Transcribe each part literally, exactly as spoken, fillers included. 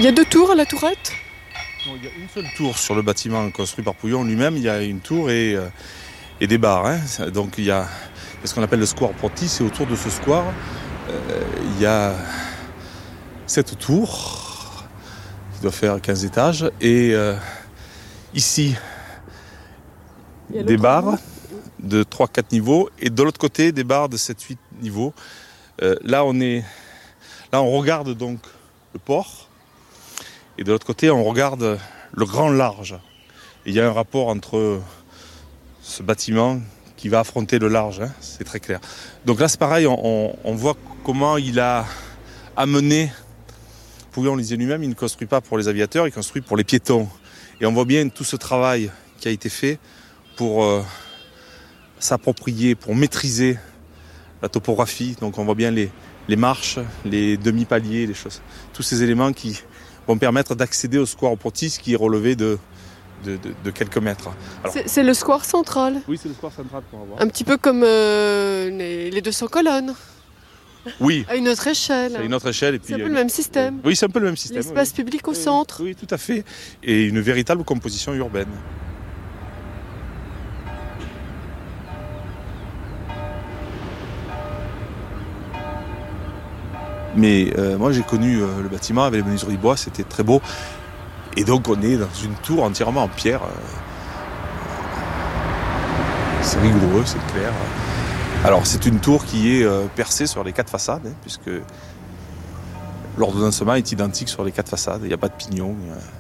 Il y a deux tours à la tourette ? Non, il y a une seule tour sur le bâtiment construit par Pouillon lui-même. Il y a une tour et, euh, et des barres. Hein. Donc il y a ce qu'on appelle le square Pontis. Et autour de ce square, euh, il y a cette tour qui doit faire quinze étages. Et euh, ici, des barres de trois quatre niveaux. Et de l'autre côté, des barres de sept huit niveaux. Euh, là, on est, là, on regarde donc le port. Et de l'autre côté, on regarde le grand large. Et il y a un rapport entre ce bâtiment qui va affronter le large, hein, c'est très clair. Donc là, c'est pareil, on, on voit comment il a amené, Pouillon le disait lui-même, il ne construit pas pour les aviateurs, il construit pour les piétons. Et on voit bien tout ce travail qui a été fait pour euh, s'approprier, pour maîtriser la topographie. Donc on voit bien les, les marches, les demi-paliers, les choses, tous ces éléments qui vont permettre d'accéder au square Pontis qui est relevé de, de, de, de quelques mètres. Alors, c'est, c'est le square central. Oui, c'est le square central qu'on va voir. Un petit peu comme euh, les, les deux cents colonnes. Oui. À une autre échelle. C'est une autre échelle. Et puis c'est un peu le même système. Oui, c'est un peu le même système. L'espace oui. public au oui, centre. Oui, tout à fait. Et une véritable composition urbaine. Mais euh, moi j'ai connu euh, le bâtiment avec les menuiseries bois, c'était très beau. Et donc on est dans une tour entièrement en pierre. C'est rigoureux, c'est clair. Alors c'est une tour qui est euh, percée sur les quatre façades, hein, puisque l'ordonnancement est identique sur les quatre façades, il n'y a pas de pignon.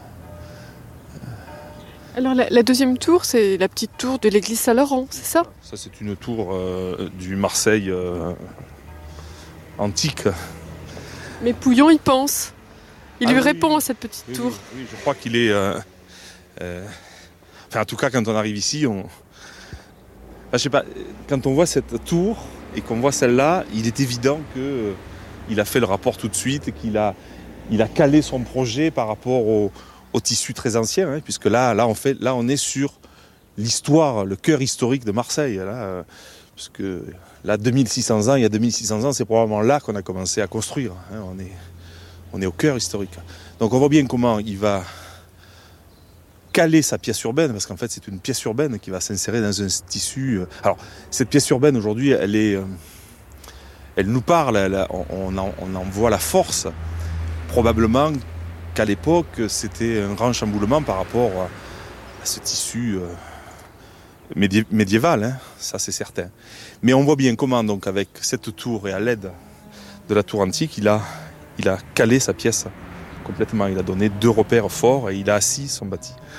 Alors la, la deuxième tour, c'est la petite tour de l'église Saint-Laurent, c'est ça ? Ça c'est une tour euh, du Marseille euh, antique. Mais Pouillon y pense. Il ah lui oui, répond oui, à cette petite oui, tour. Oui, oui, je crois qu'il est... Euh, euh, enfin, en tout cas, quand on arrive ici, on... Enfin, je sais pas, quand on voit cette tour et qu'on voit celle-là, il est évident qu'il euh, a fait le rapport tout de suite et qu'il a, il a calé son projet par rapport au, au tissu très ancien, hein, puisque là, là, on fait, là, on est sur l'histoire, le cœur historique de Marseille. Là, euh, parce que là, deux mille six cents ans, il y a deux mille six cents ans, c'est probablement là qu'on a commencé à construire. Hein, on est, on est au cœur historique. Donc on voit bien comment il va caler sa pièce urbaine, parce qu'en fait c'est une pièce urbaine qui va s'insérer dans un tissu. Alors cette pièce urbaine aujourd'hui, elle est, elle nous parle, elle, on, en, on en voit la force. Probablement qu'à l'époque c'était un grand chamboulement par rapport à ce tissu médi- médiéval, hein, ça c'est certain. Mais on voit bien comment donc avec cette tour et à l'aide de la tour antique, il a Il a calé sa pièce complètement. Il a donné deux repères forts et il a assis son bâti.